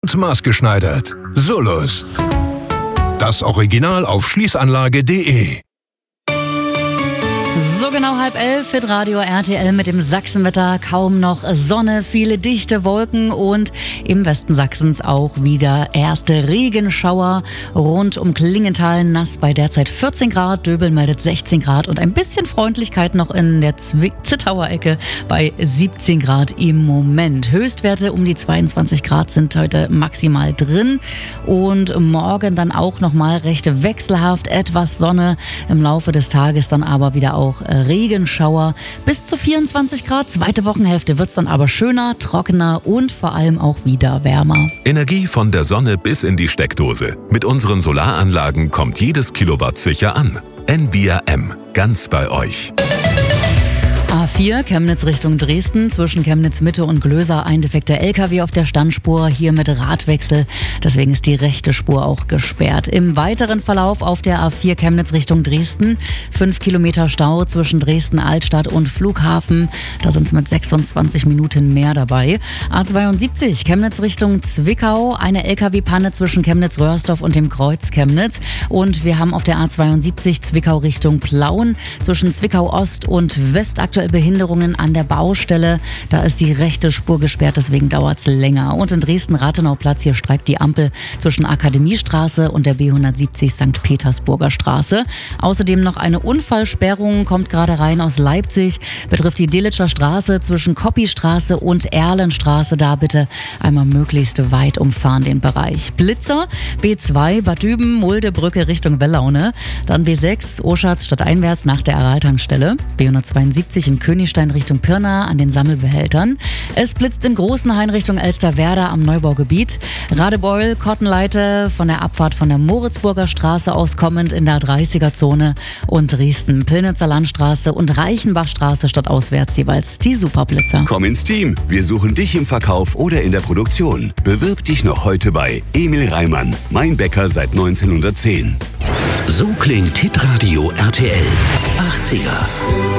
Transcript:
und maßgeschneidert. Solus. Das Original auf Schließanlage.de. So genau 10:30 fit Radio RTL mit dem Sachsenwetter. Kaum noch Sonne, viele dichte Wolken und im Westen Sachsens auch wieder erste Regenschauer. Rund um Klingenthal nass bei derzeit 14 Grad. Döbeln meldet 16 Grad und ein bisschen Freundlichkeit noch in der Zittauer Ecke bei 17 Grad im Moment. Höchstwerte um die 22 Grad sind heute maximal drin und morgen dann auch nochmal recht wechselhaft. Etwas Sonne im Laufe des Tages, dann aber wieder auch Regenschauer bis zu 24 Grad. Zweite Wochenhälfte wird es dann aber schöner, trockener und vor allem auch wieder wärmer. Energie von der Sonne bis in die Steckdose. Mit unseren Solaranlagen kommt jedes Kilowatt sicher an. NVRM, ganz bei euch. A4 Chemnitz Richtung Dresden, zwischen Chemnitz Mitte und Glöser ein defekter LKW auf der Standspur, hier mit Radwechsel. Deswegen ist die rechte Spur auch gesperrt. Im weiteren Verlauf auf der A4 Chemnitz Richtung Dresden 5 Kilometer Stau zwischen Dresden-Altstadt und Flughafen. Da sind es mit 26 Minuten mehr dabei. A72 Chemnitz Richtung Zwickau, eine LKW-Panne zwischen Chemnitz-Röhrsdorf und dem Kreuz Chemnitz. Und wir haben auf der A72 Zwickau Richtung Plauen zwischen Zwickau Ost und West aktuell Behinderungen an der Baustelle. Da ist die rechte Spur gesperrt, deswegen dauert es länger. Und in Dresden-Rathenauplatz, hier streikt die Ampel zwischen Akademiestraße und der B170 St. Petersburger Straße. Außerdem noch eine Unfallsperrung, kommt gerade rein aus Leipzig, betrifft die Delitscher Straße zwischen Koppistraße und Erlenstraße. Da bitte einmal möglichst weit umfahren den Bereich. Blitzer, B2 Bad Düben, Muldebrücke Richtung Wellaune. Dann B6 Oschatz stadteinwärts nach der Araltankstelle. B172 in Königstein Richtung Pirna an den Sammelbehältern. Es blitzt in Großenhain Richtung Elsterwerda am Neubaugebiet. Radebeul, Kottenleite von der Abfahrt von der Moritzburger Straße aus kommend in der 30er-Zone und Dresden, Pillnitzer Landstraße und Reichenbachstraße stadtauswärts jeweils die Superblitzer. Komm ins Team, wir suchen dich im Verkauf oder in der Produktion. Bewirb dich noch heute bei Emil Reimann, mein Bäcker seit 1910. So klingt Hitradio RTL 80er.